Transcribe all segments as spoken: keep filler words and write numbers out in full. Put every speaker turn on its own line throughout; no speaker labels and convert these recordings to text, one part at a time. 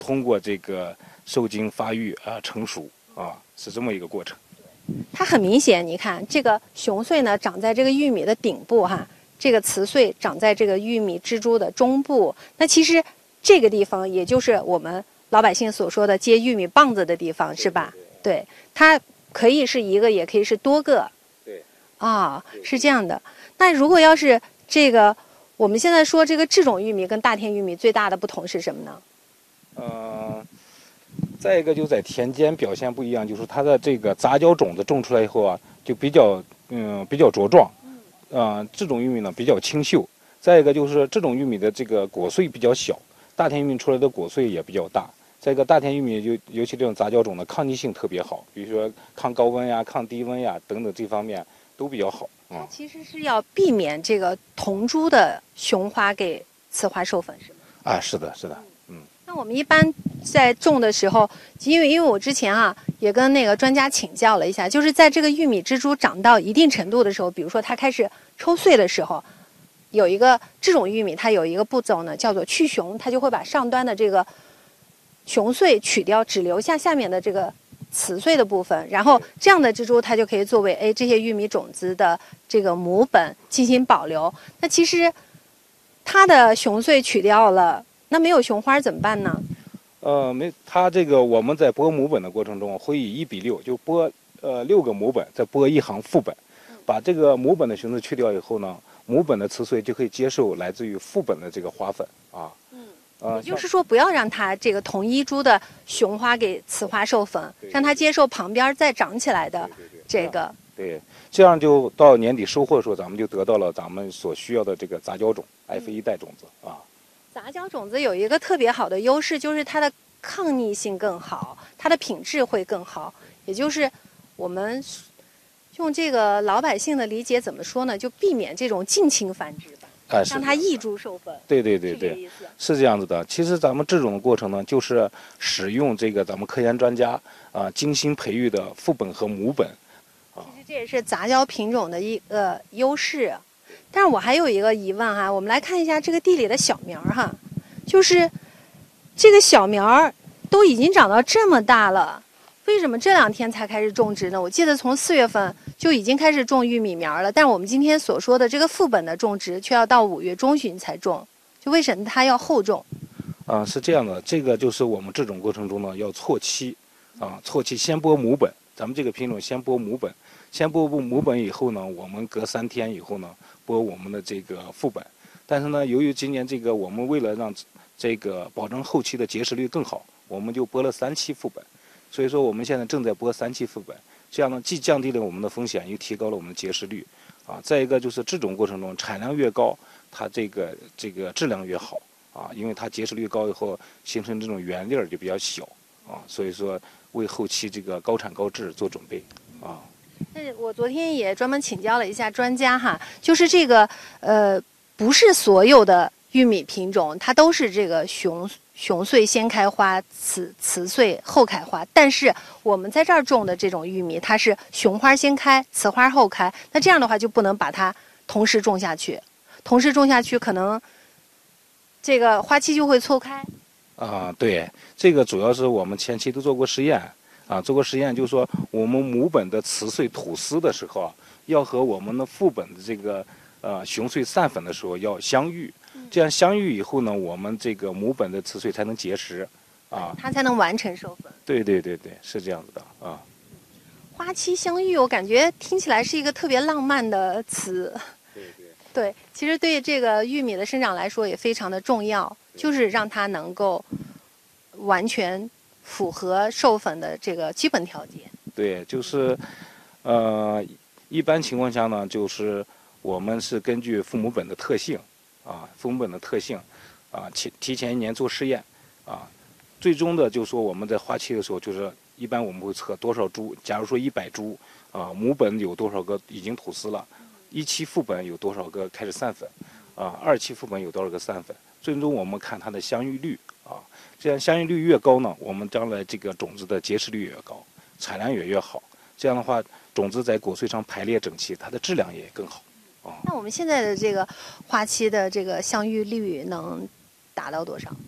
通过这个受精发育啊、呃、成熟啊，是这么一个过程。
它很明显，你看这个雄穗呢长在这个玉米的顶部哈，这个雌穗长在这个玉米植株的中部。那其实这个地方也就是我们老百姓所说的接玉米棒子的地方，是吧？对，对对它可以是一个，也可以是多个。
对。
啊，是这样的。那如果要是这个，我们现在说这个这种玉米跟大田玉米最大的不同是什么呢？
呃，再一个就在田间表现不一样，就是它的这个杂交种子种出来以后啊，就比较嗯比较茁壮，啊、呃，这种玉米呢比较清秀。再一个就是这种玉米的这个果穗比较小，大田玉米出来的果穗也比较大。再一个大田玉米尤尤其这种杂交种的抗逆性特别好，比如说抗高温呀、抗低温呀等等这方面都比较好。
它其实是要避免这个同株的雄花给雌花授粉，是吗？
啊，是的，是的，嗯。
那我们一般在种的时候，因为因为我之前啊也跟那个专家请教了一下，就是在这个玉米植株长到一定程度的时候，比如说它开始抽穗的时候，有一个这种玉米它有一个步骤呢，叫做去雄，它就会把上端的这个雄穗取掉，只留下下面的这个雌穗的部分，然后这样的植株它就可以作为哎这些玉米种子的这个母本进行保留。那其实它的雄穗取掉了，那没有雄花怎么办呢？
呃，没，它这个我们在播母本的过程中会以一比六，就播呃六个母本，再播一行副本，把这个母本的雄穗去掉以后呢，母本的雌穗就可以接受来自于副本的这个花粉啊。
也就是说，不要让它这个同一株的雄花给雌花授粉，让它接受旁边再长起来的这个。
对，这样就到年底收获的时候，咱们就得到了咱们所需要的这个杂交种 F 一代种子啊。
杂交种子有一个特别好的优势，就是它的抗逆性更好，它的品质会更好。也就是我们用这个老百姓的理解怎么说呢？就避免这种近亲繁殖吧。
哎，
让它异株授粉。
对对对对，是这样子的。其实咱们这种过程呢，就是使用这个咱们科研专家啊、呃、精心培育的副本和母本。
其实这也是杂交品种的一个优势。但是我还有一个疑问哈，我们来看一下这个地里的小苗哈，就是这个小苗都已经长到这么大了，为什么这两天才开始种植呢？我记得从四月份就已经开始种玉米苗了，但是我们今天所说的这个副本的种植却要到五月中旬才种，就为什么它要后种？
啊，是这样的，这个就是我们这种过程中呢要错期，啊，错期先播母本，咱们这个品种先播母本，先播母本以后呢，我们隔三天以后呢播我们的这个副本，但是呢，由于今年这个我们为了让这个保证后期的结实率更好，我们就播了三期副本，所以说我们现在正在播三期副本。这样呢，既降低了我们的风险，又提高了我们的结实率，啊，再一个就是这种过程中产量越高，它这个这个质量越好，啊，因为它结实率高以后，形成这种原粒儿就比较小，啊，所以说为后期这个高产高质做准备，啊。
但是我昨天也专门请教了一下专家哈，就是这个呃，不是所有的玉米品种它都是这个雄。雄穗先开花，雌雌穗后开花。但是我们在这儿种的这种玉米，它是雄花先开，雌花后开。那这样的话就不能把它同时种下去，同时种下去可能这个花期就会错开。
啊，对，这个主要是我们前期都做过实验啊，做过实验，就是说我们母本的雌穗吐丝的时候啊，要和我们的副本的这个呃雄穗散粉的时候要相遇。这样相遇以后呢，我们这个母本的雌穗才能结实，啊，
它才能完成授粉。
对对对对，是这样子的啊。
花期相遇，我感觉听起来是一个特别浪漫的词。
对对。
对，其实对这个玉米的生长来说也非常的重要，就是让它能够完全符合授粉的这个基本条件。
对，就是，呃，一般情况下呢，就是我们是根据父母本的特性。啊，父母本的特性，啊，提提前一年做试验，啊，最终的就说我们在花期的时候，就是一般我们会测多少株，假如说一百株，啊，母本有多少个已经吐丝了，一期副本有多少个开始散粉，啊，二期副本有多少个散粉，最终我们看它的相遇率，啊，这样相遇率越高呢，我们将来这个种子的结实率越高，产量也越好，这样的话，种子在果穗上排列整齐，它的质量也更好。
那我们现在的这个花期的这个相遇率能达到多少？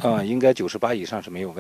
啊、应该九十八以上是没有问题。